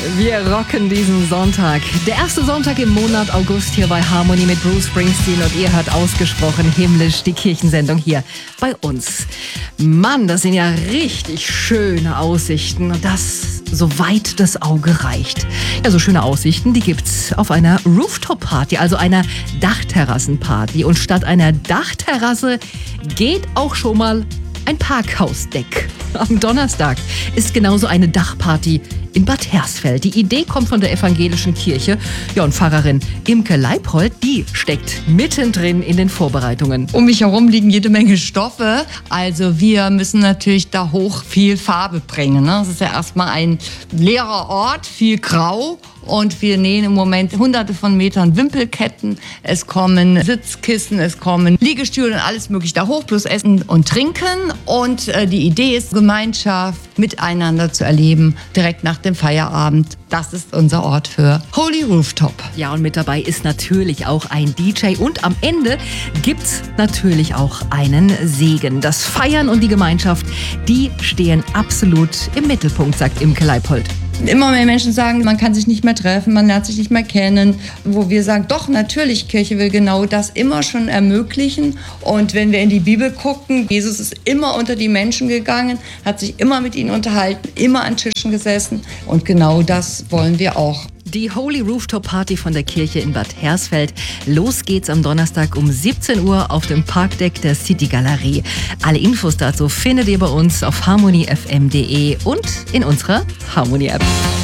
Wir rocken diesen Sonntag. Der erste Sonntag im Monat August hier bei Harmony mit Bruce Springsteen und ihr hört ausgesprochen himmlisch die Kirchensendung hier bei uns. Mann, das sind ja richtig schöne Aussichten und das soweit das Auge reicht. Ja, so schöne Aussichten, die gibt's auf einer Rooftop-Party, also einer Dachterrassenparty. Und statt einer Dachterrasse geht auch schon mal ein Parkhausdeck. Am Donnerstag ist genauso eine Dachparty in Bad Hersfeld. Die Idee kommt von der evangelischen Kirche. Ja, und Pfarrerin Imke Leipold, die steckt mittendrin in den Vorbereitungen. Um mich herum liegen jede Menge Stoffe. Also wir müssen natürlich da hoch viel Farbe bringen. Das ist ja erstmal ein leerer Ort, viel Grau. Und wir nähen im Moment hunderte von Metern Wimpelketten. Es kommen Sitzkissen, es kommen Liegestühle und alles mögliche da hoch, plus Essen und Trinken. Und die Idee ist, Gemeinschaft miteinander zu erleben, direkt nach dem Feierabend. Das ist unser Ort für Holy Rooftop. Ja, und mit dabei ist natürlich auch ein DJ. Und am Ende gibt's natürlich auch einen Segen. Das Feiern und die Gemeinschaft, die stehen absolut im Mittelpunkt, sagt Imke Leipold. Immer mehr Menschen sagen, man kann sich nicht mehr treffen, man lernt sich nicht mehr kennen. Wo wir sagen, doch, natürlich, Kirche will genau das immer schon ermöglichen. Und wenn wir in die Bibel gucken, Jesus ist immer unter die Menschen gegangen, hat sich immer mit ihnen unterhalten, immer an Tischen gesessen. Und genau das wollen wir auch. Die Holy Rooftop Party von der Kirche in Bad Hersfeld. Los geht's am Donnerstag um 17 Uhr auf dem Parkdeck der City Galerie. Alle Infos dazu findet ihr bei uns auf harmonyfm.de und in unserer Harmony App.